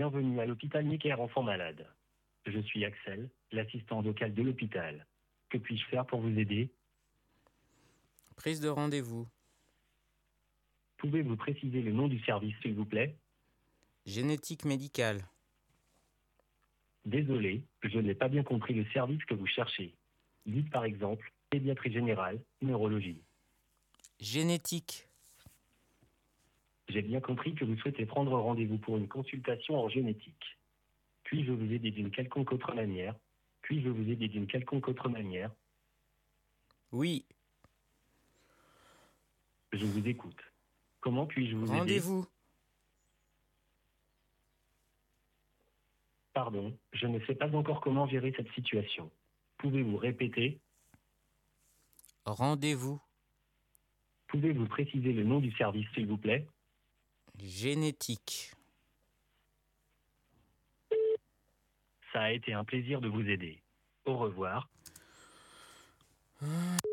bienvenue à l'hôpital Necker Enfants Malades. Je suis Axel, l'assistant local de l'hôpital. Que puis-je faire pour vous aider? Prise de rendez-vous. Pouvez-vous préciser le nom du service, s'il vous plaît? Génétique médicale. Désolé, je n'ai pas bien compris le service que vous cherchez. Dites par exemple, pédiatrie générale, neurologie. Génétique. J'ai bien compris que vous souhaitez prendre rendez-vous pour une consultation en génétique. Puis-je vous aider d'une quelconque autre manière? Puis-je vous aider d'une quelconque autre manière? Oui. Je vous écoute. Comment puis-je vous aider? Rendez-vous. Pardon, je ne sais pas encore comment gérer cette situation. Pouvez-vous répéter? Rendez-vous. Pouvez-vous préciser le nom du service, s'il vous plaît? Génétique. Ça a été un plaisir de vous aider. Au revoir.